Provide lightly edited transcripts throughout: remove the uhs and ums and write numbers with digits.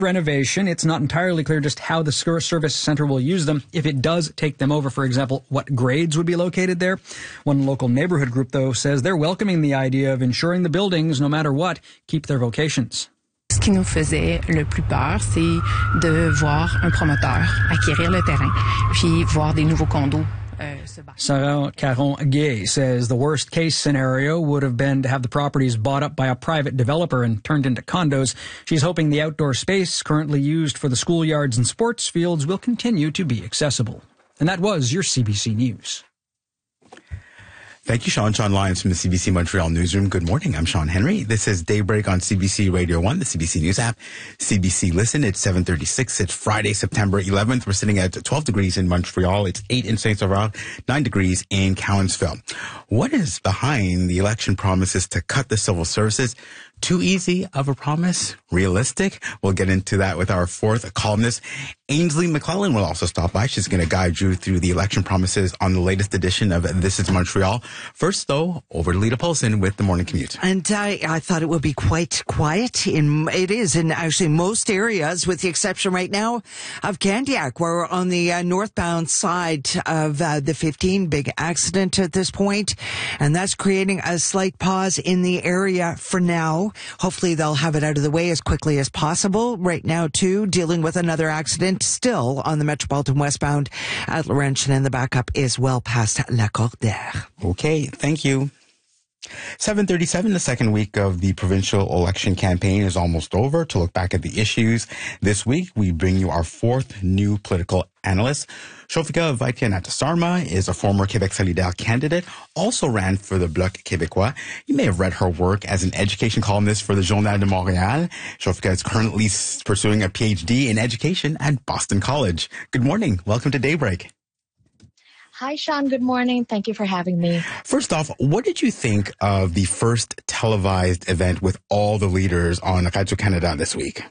renovation. It's not entirely clear just how the service center will use them. If it does take them over, for example, what grades would be located there. One local neighborhood group, though, says they're welcoming the idea of ensuring the buildings, no matter what, keep their vocations. Ce qui nous faisait le plus peur, c'est de voir un promoteur acquérir le terrain, puis voir des nouveaux condos. Sarah Caron-Gay says the worst case scenario would have been to have the properties bought up by a private developer and turned into condos. She's hoping the outdoor space currently used for the schoolyards and sports fields will continue to be accessible. And that was your CBC News. Thank you, Sean. Sean Lyons from the CBC Montreal Newsroom. Good morning. I'm Sean Henry. This is Daybreak on CBC Radio 1, the CBC News app, CBC Listen. It's 7:36. It's Friday, September 11th. We're sitting at 12 degrees in Montreal. It's 8 in Saint-Sauveur, 9 degrees in Cowansville. What is behind the election promises to cut the civil services? Too easy of a promise? Realistic? We'll get into that with our fourth columnist. Ainsley McClellan will also stop by. She's going to guide you through the election promises on the latest edition of This is Montreal. First, though, over to Lita Paulson with the Morning Commute. And I thought it would be quite quiet. It is in actually most areas, with the exception right now of Candiac. We're on the northbound side of the 15. Big accident at this point, and that's creating a slight pause in the area for now. Hopefully they'll have it out of the way as quickly as possible. Right now, too, dealing with another accident still on the Metropolitan westbound at Laurentian, and the backup is well past La Cordaire. Okay, thank you. 7:37, the second week of the provincial election campaign is almost over. To look back at the issues this week, we bring you our fourth new political analyst. Shofika Vaidyanatha-Sarma is a former Québec Solidaire candidate, also ran for the Bloc Québécois. You may have read her work as an education columnist for the Journal de Montréal. Shofika is currently pursuing a PhD in education at Boston College. Good morning. Welcome to Daybreak. Hi, Sean. Good morning. Thank you for having me. First off, what did you think of the first televised event with all the leaders on Radio-Canada this week?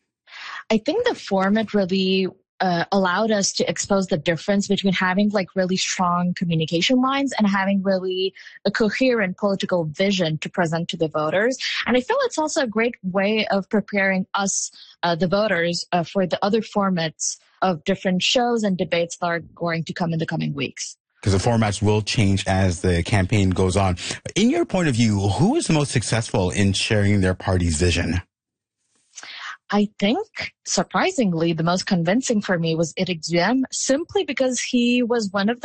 I think the format really allowed us to expose the difference between having really strong communication lines and having really a coherent political vision to present to the voters. And I feel it's also a great way of preparing us, the voters, for the other formats of different shows and debates that are going to come in the coming weeks. Because the formats will change as the campaign goes on. In your point of view, who is the most successful in sharing their party's vision? I think, surprisingly, the most convincing for me was Éric Duhem, simply because he was one of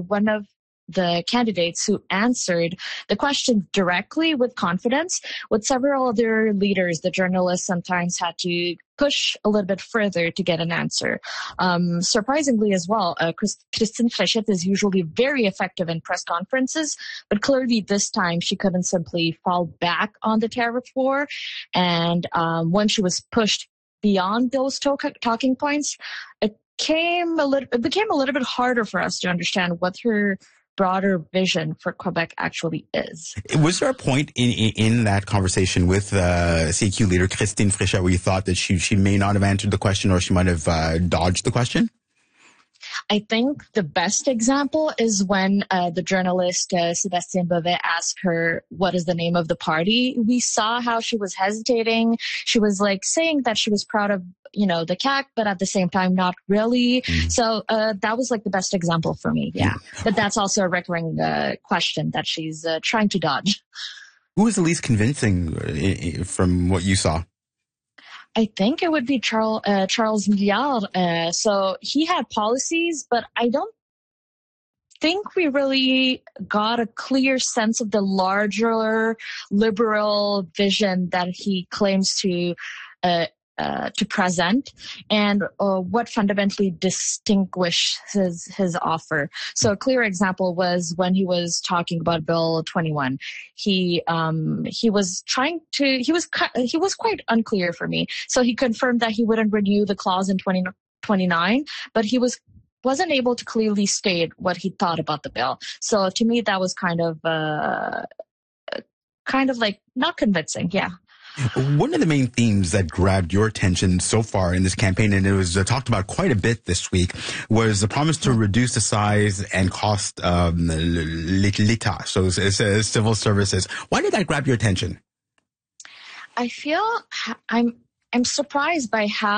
the candidates who answered the question directly with confidence. With several other leaders, the journalists sometimes had to push a little bit further to get an answer. Surprisingly as well, Christine Fréchette is usually very effective in press conferences, but clearly this time she couldn't simply fall back on the tariff war. And when she was pushed beyond those talking points, it became a little bit harder for us to understand what her broader vision for Quebec actually is. Was there a point in that conversation with CQ leader Christine Fréchette where you thought that she may not have answered the question, or she might have dodged the question? I think the best example is when the journalist Sébastien Bovet asked her, what is the name of the party? We saw how she was hesitating. She was saying that she was proud of, the CAQ, but at the same time, not really. Mm. So that was the best example for me. Yeah. But that's also a recurring question that she's trying to dodge. Who was the least convincing from what you saw? I think it would be Charles Milliard. So he had policies, but I don't think we really got a clear sense of the larger liberal vision that he claims to present, and what fundamentally distinguishes his offer. So a clear example was when he was talking about Bill 21. He was quite unclear for me. So he confirmed that he wouldn't renew the clause in 2029, but he wasn't able to clearly state what he thought about the bill. So to me, that was kind of not convincing. Yeah. One of the main themes that grabbed your attention so far in this campaign, and it was talked about quite a bit this week, was the promise to reduce the size and cost of l'État, so civil services. Why did that grab your attention? I feel I'm surprised by how